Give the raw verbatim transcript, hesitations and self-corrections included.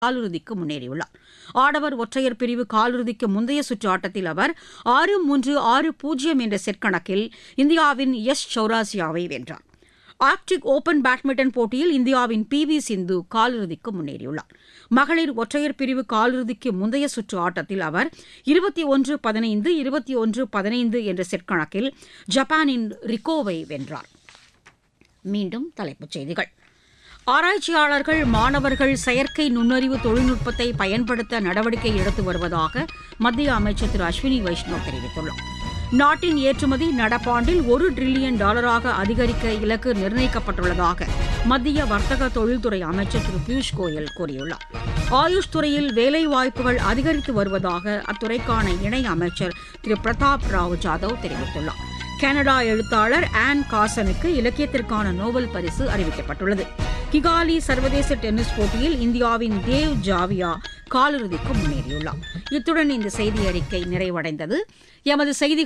காலிறுதிக்கு முன்னேறியுள்ளார். ஆடவர் ஒற்றையர் பிரிவு காலிறுதிக்கு முந்தைய சுற்று ஆட்டத்தில் அவர் ஆறு மூன்று ஆறு பூஜ்ஜியம் என்ற செட் கணக்கில் இந்தியாவின் எஸ் சௌராசியாவை வென்றார். ஆர்க்டிக் ஓபன் பேட்மிண்டன் போட்டியில் இந்தியாவின் பி வி சிந்து காலிறுதிக்கு முன்னேறியுள்ளார். மகளிர் ஒற்றையர் பிரிவு காலிறுதிக்கு முந்தைய சுற்று ஆட்டத்தில் அவர் இருபத்தி ஒன்று பதினைந்து இருபத்தி ஒன்று பதினைந்து என்ற செட் கணக்கில் ஜப்பானின் ரிக்கோவை வென்றார். மீண்டும் தலைப்புச் செய்திகள். ஆராய்ச்சியாளர்கள், மாணவர்கள் செயற்கை நுண்ணறிவு தொழில்நுட்பத்தை பயன்படுத்த நடவடிக்கை எடுத்து வருவதாக மத்திய அமைச்சர் திரு அஸ்வினி வைஷ்ணவ் தெரிவித்துள்ளார். நாட்டின் ஏற்றுமதி நடப்பாண்டில் ஒரு டிரில்லியன் டாலராக அதிகரிக்க இலக்கு நிர்ணயிக்கப்பட்டுள்ளதாக மத்திய வர்த்தக தொழில்துறை அமைச்சர் திரு பியூஷ் கோயல் கூறியுள்ளார். ஆயுஷ் துறையில் வேலைவாய்ப்புகள் அதிகரித்து வருவதாக அத்துறைக்கான இணை அமைச்சர் திரு பிரதாப் ராவ் ஜாதவ் தெரிவித்துள்ளார். கனடா எழுத்தாளர் ஆன் காசனுக்கு இலக்கியத்திற்கான நோபல் பரிசு அறிவிக்கப்பட்டுள்ளது. கிகாலி சர்வதேச டென்னிஸ் போட்டியில் இந்தியாவின் தேவ் ஜாவியா காலிறுதிக்கு முன்னேறியுள்ளார். இத்துடன் இந்த செய்தி அறிக்கை நிறைவடைந்தது. எமது செய்தி